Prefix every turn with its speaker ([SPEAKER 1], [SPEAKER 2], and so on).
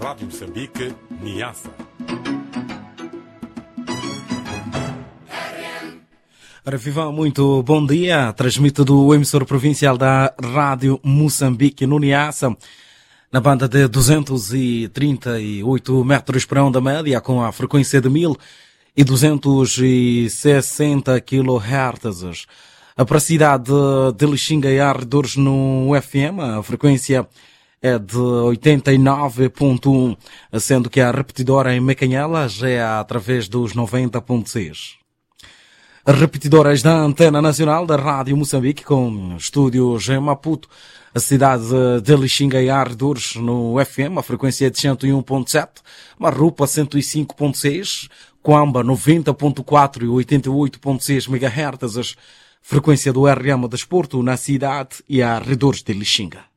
[SPEAKER 1] Rádio Moçambique, Niassa.
[SPEAKER 2] Ora, viva, muito bom dia. Transmite do emissor provincial da Rádio Moçambique, no Niassa, na banda de 238 metros por onda média, com a frequência de 1260 kHz. Para a cidade de Lixinga e arredores no FM, a frequência é de 89.1, sendo que a repetidora em Mecanhelas é através dos 90.6. Repetidoras da Antena Nacional da Rádio Moçambique, com estúdios em Maputo, a cidade de Lixinga e arredores no FM, a frequência é de 101.7, Marrupa 105.6, Coamba 90.4 e 88.6 MHz, frequência do RM Desporto na cidade e arredores de Lixinga.